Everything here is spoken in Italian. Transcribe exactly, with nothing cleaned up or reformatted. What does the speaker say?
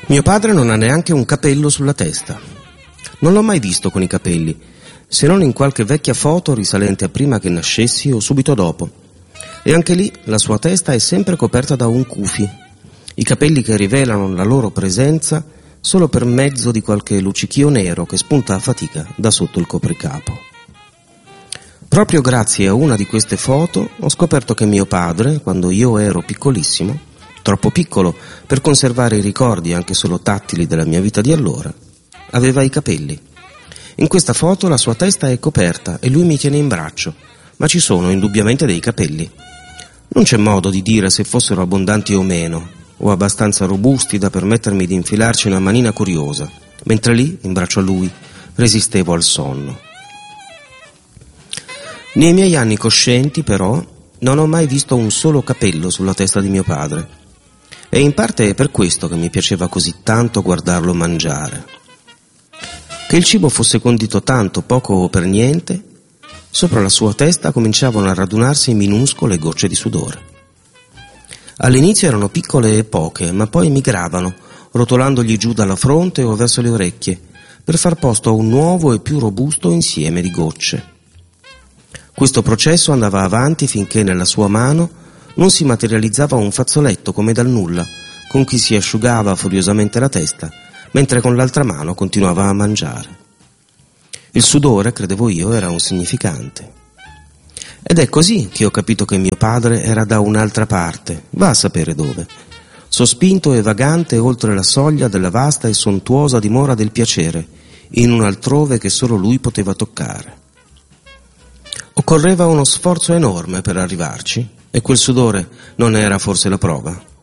Mio padre non ha neanche un capello sulla testa. Non l'ho mai visto con i capelli, se non in qualche vecchia foto risalente a prima che nascessi o subito dopo. E anche lì la sua testa è sempre coperta da un cufi, i capelli che rivelano la loro presenza solo per mezzo di qualche luccichio nero che spunta a fatica da sotto il copricapo. Proprio grazie a una di queste foto ho scoperto che mio padre, quando io ero piccolissimo, troppo piccolo per conservare i ricordi anche solo tattili della mia vita di allora, aveva i capelli. In questa foto la sua testa è coperta e lui mi tiene in braccio, ma ci sono indubbiamente dei capelli. Non c'è modo di dire se fossero abbondanti o meno, o abbastanza robusti da permettermi di infilarci una manina curiosa, mentre lì, in braccio a lui, resistevo al sonno. Nei miei anni coscienti, però, non ho mai visto un solo capello sulla testa di mio padre. E in parte è per questo che mi piaceva così tanto guardarlo mangiare. Che il cibo fosse condito tanto, poco o per niente, sopra la sua testa cominciavano a radunarsi minuscole gocce di sudore. All'inizio erano piccole e poche, ma poi migravano, rotolandogli giù dalla fronte o verso le orecchie, per far posto a un nuovo e più robusto insieme di gocce. Questo processo andava avanti finché nella sua mano non si materializzava un fazzoletto come dal nulla, con cui si asciugava furiosamente la testa, mentre con l'altra mano continuava a mangiare. Il sudore, credevo io, era un significante. Ed è così che ho capito che mio padre era da un'altra parte, va a sapere dove, sospinto e vagante oltre la soglia della vasta e sontuosa dimora del piacere, in un altrove che solo lui poteva toccare. Occorreva uno sforzo enorme per arrivarci, e quel sudore non era forse la prova?